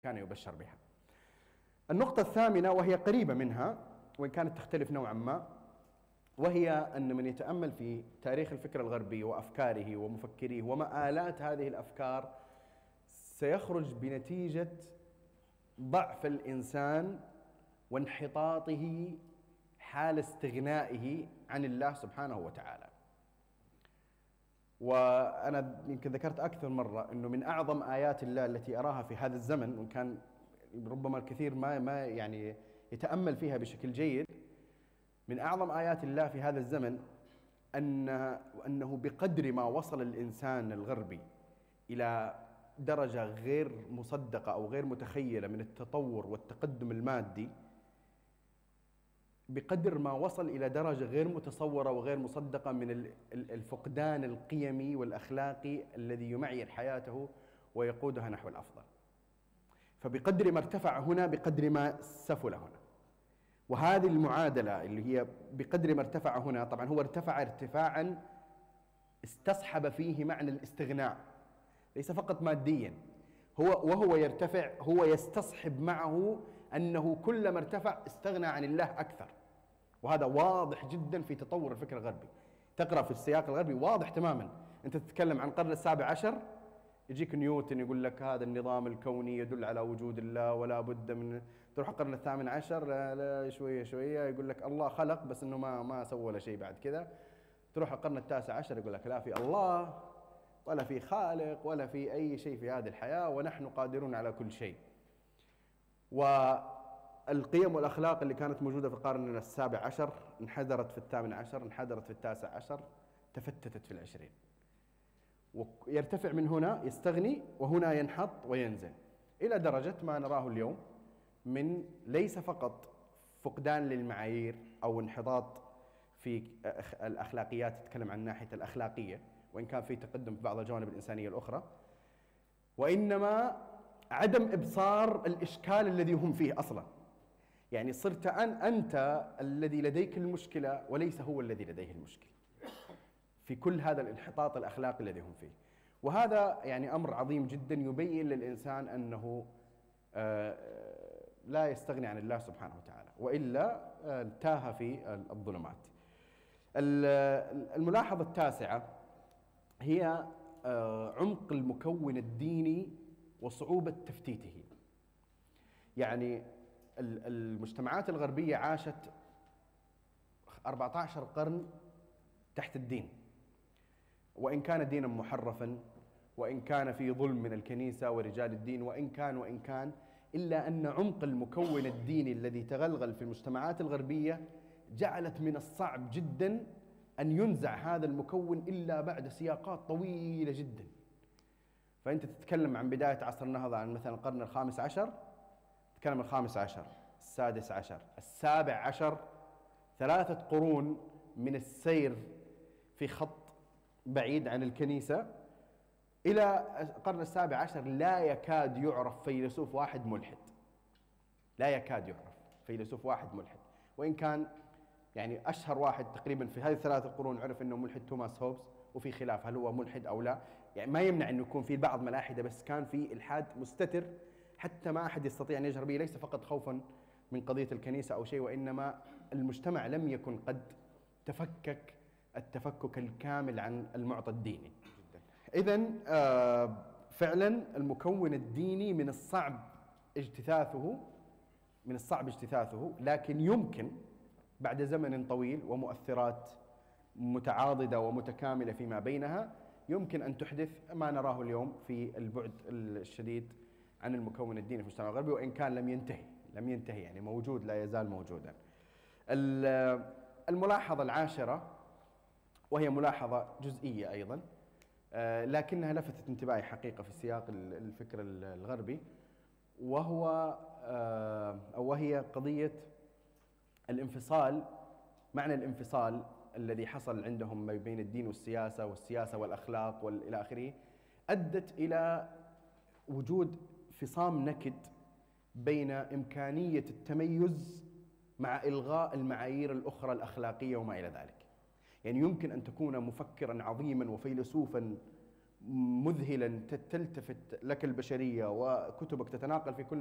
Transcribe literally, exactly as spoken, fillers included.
كان يبشر بها. النقطة الثامنة وهي قريبة منها وإن كانت تختلف نوعا ما، وهي أن من يتأمل في تاريخ الفكر الغربي وأفكاره ومفكريه ومآلات هذه الأفكار سيخرج بنتيجة ضعف الإنسان وانحطاطه حال استغنائه عن الله سبحانه وتعالى. وأنا يمكن ذكرت أكثر مرة أنه من أعظم آيات الله التي أراها في هذا الزمن، وإن كان ربما الكثير ما ما يعني يتأمل فيها بشكل جيد، من أعظم آيات الله في هذا الزمن أن أنه بقدر ما وصل الإنسان الغربي إلى درجة غير مصدقة أو غير متخيلة من التطور والتقدم المادي، بقدر ما وصل إلى درجة غير متصورة وغير مصدقة من الفقدان القيمي والأخلاقي الذي يمعير حياته ويقودها نحو الأفضل. فبقدر ما ارتفع هنا بقدر ما سفل هنا. وهذه المعادلة اللي هي بقدر ما ارتفع هنا، طبعا هو ارتفع ارتفاعا استصحب فيه معنى الاستغناء، ليس فقط ماديا، هو وهو يرتفع هو يستصحب معه أنه كلما ارتفع استغنى عن الله أكثر. وهذا واضح جدا في تطور الفكر الغربي. تقرأ في السياق الغربي واضح تماما. أنت تتكلم عن القرن السابع عشر، يجيك نيوتن يقول لك هذا النظام الكوني يدل على وجود الله ولا بد من، تروح القرن الثامن عشر لا, لا شوية شوية يقول لك الله خلق بس إنه ما ما سوى ولا شيء بعد كذا. تروح القرن التاسع عشر يقول لك لا في الله ولا في خالق ولا في أي شيء في هذه الحياة ونحن قادرون على كل شيء. والقيم والأخلاق اللي كانت موجودة في القرن السابع عشر انحدرت في الثامن عشر، انحدرت في التاسع عشر، تفتتت في العشرين. ويرتفع من هنا يستغني وهنا ينحط وينزل إلى درجة ما نراه اليوم من ليس فقط فقدان للمعايير أو انحطاط في الأخلاقيات، تتكلم عن ناحية الأخلاقية وإن كان في تقدم في بعض الجوانب الإنسانية الأخرى، وإنما عدم إبصار الإشكال الذي هم فيه أصلا. يعني صرت أن أنت الذي لديك المشكلة وليس هو الذي لديه المشكلة في كل هذا الانحطاط الأخلاقي الذي هم فيه. وهذا يعني أمر عظيم جدا يبين للإنسان أنه لا يستغني عن الله سبحانه وتعالى، وإلا تاه في الظلمات. الملاحظة التاسعة هي عمق المكون الديني وصعوبة تفتيته. يعني المجتمعات الغربية عاشت أربعة عشر قرن تحت الدين، وإن كان دينا محرفا وإن كان في ظلم من الكنيسة ورجال الدين وإن كان وإن كان إلا أن عمق المكون الديني الذي تغلغل في المجتمعات الغربية جعلت من الصعب جدا أن ينزع هذا المكون إلا بعد سياقات طويلة جدا. فأنت تتكلم عن بداية عصر النهضة، عن مثلا القرن الخامس عشر، تتكلم الخامس عشر، السادس عشر، السابع عشر، ثلاثة قرون من السير في خط بعيد عن الكنيسة. إلى القرن السابع عشر لا يكاد يعرف فيلسوف واحد ملحد، لا يكاد يعرف فيلسوف واحد ملحد. وإن كان يعني أشهر واحد تقريبا في هذه الثلاثة قرون عرف أنه ملحد توماس هوبز، وفي خلاف هل هو ملحد أو لا. يعني ما يمنع أنه يكون في بعض ملاحدة، بس كان في إلحاد مستتر حتى ما أحد يستطيع أن يجهر به، ليس فقط خوفا من قضية الكنيسة أو شيء، وإنما المجتمع لم يكن قد تفكك التفكك الكامل عن المعطى الديني. إذن آه فعلا المكون الديني من الصعب اجتثاثه، من الصعب اجتثاثه، لكن يمكن بعد زمن طويل ومؤثرات متعاضدة ومتكاملة فيما بينها يمكن أن تحدث ما نراه اليوم في البعد الشديد عن المكون الديني في المجتمع الغربي، وإن كان لم ينتهي لم ينتهي يعني موجود، لا يزال موجودا. الملاحظة العاشرة وهي ملاحظة جزئية أيضا، لكنها لفتت انتباهي حقيقة في سياق الفكر الغربي، وهو أو وهي قضية الانفصال، معنى الانفصال الذي حصل عندهم ما بين الدين والسياسة والسياسة والأخلاق والإلى آخره، أدت إلى وجود فصام نكد بين إمكانية التميز مع إلغاء المعايير الأخرى الأخلاقية وما إلى ذلك. يعني يمكن أن تكون مفكرا عظيما وفيلسوفا مذهلا تلتفت لك البشرية وكتبك تتناقل في كل